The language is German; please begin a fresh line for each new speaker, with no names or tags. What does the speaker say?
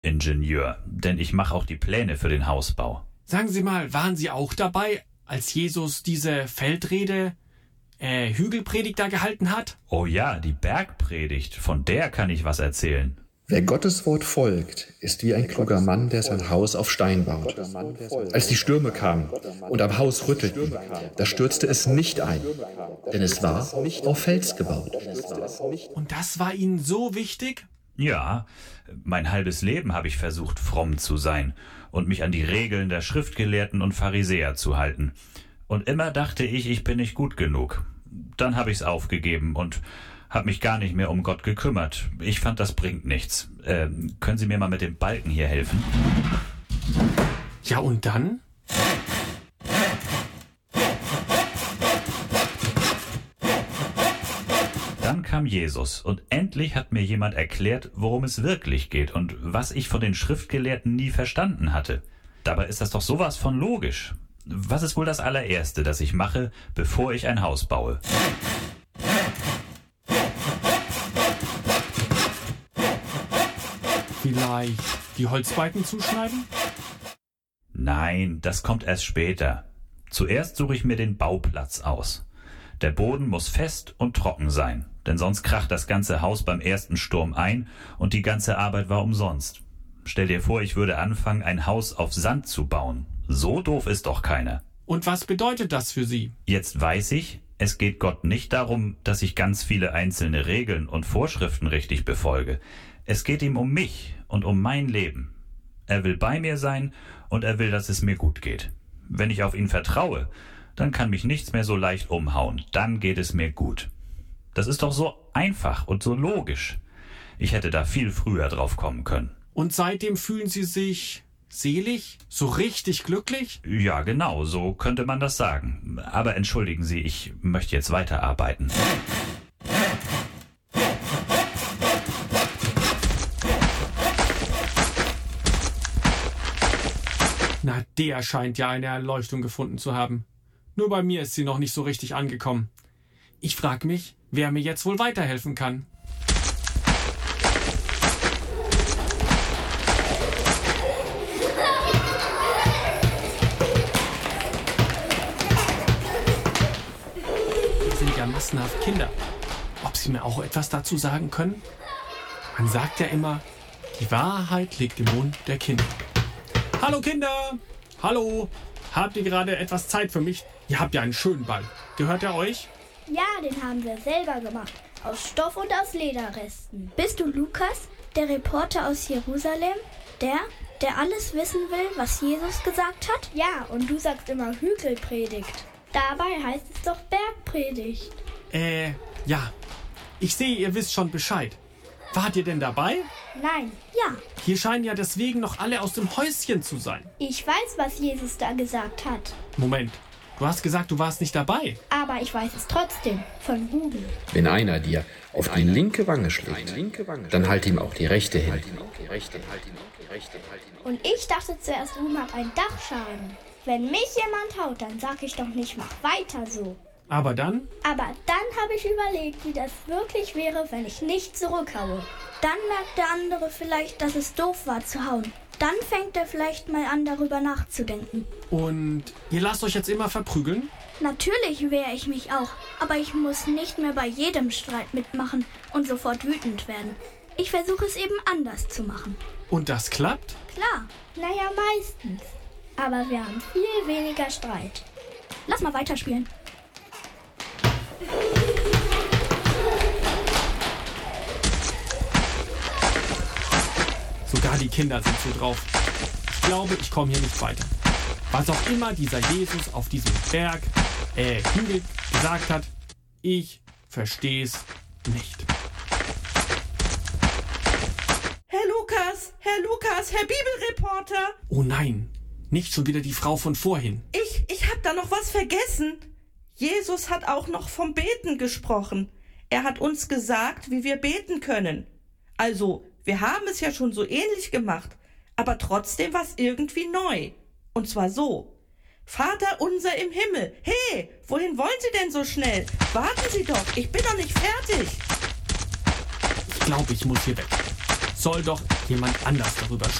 Ingenieur, denn ich mache auch die Pläne für den Hausbau.
Sagen Sie mal, waren Sie auch dabei, als Jesus diese Feldrede, Hügelpredigt da gehalten hat?
Oh ja, die Bergpredigt, von der kann ich was erzählen.
Wer Gottes Wort folgt, ist wie ein kluger Mann, der sein Haus auf Stein baut. Als die Stürme kamen und am Haus rüttelten, da stürzte es nicht ein, denn es war auf Fels gebaut.
Und das war Ihnen so wichtig?
Ja, mein halbes Leben habe ich versucht, fromm zu sein und mich an die Regeln der Schriftgelehrten und Pharisäer zu halten. Und immer dachte ich, ich bin nicht gut genug. Dann habe ich's aufgegeben und habe mich gar nicht mehr um Gott gekümmert. Ich fand, das bringt nichts. Können Sie mir mal mit dem Balken hier helfen?
Ja, und dann?
Dann kam Jesus und endlich hat mir jemand erklärt, worum es wirklich geht und was ich von den Schriftgelehrten nie verstanden hatte. Dabei ist das doch sowas von logisch. Was ist wohl das allererste, das ich mache, bevor ich ein Haus baue?
Vielleicht die Holzbalken zuschneiden?
Nein, das kommt erst später. Zuerst suche ich mir den Bauplatz aus. Der Boden muss fest und trocken sein, denn sonst kracht das ganze Haus beim ersten Sturm ein und die ganze Arbeit war umsonst. Stell dir vor, ich würde anfangen, ein Haus auf Sand zu bauen. So doof ist doch keiner.
Und was bedeutet das für Sie?
Jetzt weiß ich, es geht Gott nicht darum, dass ich ganz viele einzelne Regeln und Vorschriften richtig befolge. Es geht ihm um mich und um mein Leben. Er will bei mir sein und er will, dass es mir gut geht. Wenn ich auf ihn vertraue, dann kann mich nichts mehr so leicht umhauen. Dann geht es mir gut. Das ist doch so einfach und so logisch. Ich hätte da viel früher drauf kommen können.
Und seitdem fühlen Sie sich selig? So richtig glücklich?
Ja, genau, so könnte man das sagen. Aber entschuldigen Sie, ich möchte jetzt weiterarbeiten.
Na, der scheint ja eine Erleuchtung gefunden zu haben. Nur bei mir ist sie noch nicht so richtig angekommen. Ich frage mich, wer mir jetzt wohl weiterhelfen kann. Hier sind ja massenhaft Kinder. Ob Sie mir auch etwas dazu sagen können? Man sagt ja immer, die Wahrheit liegt im Mund der Kinder. Hallo Kinder! Hallo! Habt ihr gerade etwas Zeit für mich? Ihr habt ja einen schönen Ball. Gehört er euch?
Ja, den haben wir selber gemacht. Aus Stoff und aus Lederresten. Bist du Lukas, der Reporter aus Jerusalem? Der alles wissen will, was Jesus gesagt hat? Ja, und du sagst immer Hügelpredigt. Dabei heißt es doch Bergpredigt.
Ja. Ich sehe, ihr wisst schon Bescheid. Wart ihr denn dabei?
Nein, ja.
Hier scheinen ja deswegen noch alle aus dem Häuschen zu sein.
Ich weiß, was Jesus da gesagt hat.
Moment, du hast gesagt, du warst nicht dabei.
Aber ich weiß es trotzdem, von Google.
Wenn einer dir auf die linke Wange schlägt, dann halt ihm auch die rechte hin.
Und ich dachte zuerst, Ruhm hat einen Dachschaden. Wenn mich jemand haut, dann sag ich doch nicht, mach weiter so.
Aber dann?
Aber dann habe ich überlegt, wie das wirklich wäre, wenn ich nicht zurückhaue. Dann merkt der andere vielleicht, dass es doof war zu hauen. Dann fängt er vielleicht mal an, darüber nachzudenken.
Und ihr lasst euch jetzt immer verprügeln?
Natürlich wehre ich mich auch, aber ich muss nicht mehr bei jedem Streit mitmachen und sofort wütend werden. Ich versuche es eben anders zu machen.
Und das klappt?
Klar, naja, meistens. Aber wir haben viel weniger Streit. Lass mal weiterspielen.
Sogar die Kinder sind so drauf. Ich glaube, ich komme hier nicht weiter. Was auch immer dieser Jesus auf diesem Hügel gesagt hat, ich verstehe es nicht.
Herr Lukas, Herr Bibelreporter.
Oh nein, nicht schon wieder die Frau von vorhin.
Ich hab da noch was vergessen. Jesus hat auch noch vom Beten gesprochen. Er hat uns gesagt, wie wir beten können. Also, wir haben es ja schon so ähnlich gemacht, aber trotzdem war es irgendwie neu. Und zwar so: Vater unser im Himmel. Hey, wohin wollen Sie denn so schnell? Warten Sie doch, ich bin noch nicht fertig.
Ich glaube, ich muss hier weg. soll doch jemand anders darüber